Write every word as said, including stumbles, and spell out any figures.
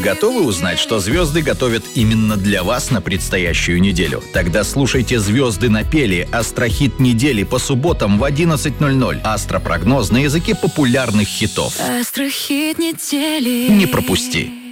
готовы узнать, что звезды готовят именно для вас на предстоящую неделю? Тогда слушайте «Звезды напели» — астрохит недели по субботам в одиннадцать ноль ноль. Астропрогноз на языке популярных хитов. Астрохит недели. Не пропусти!